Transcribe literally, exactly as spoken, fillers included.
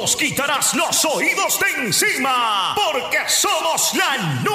nos quitarás los oídos de encima, porque somos la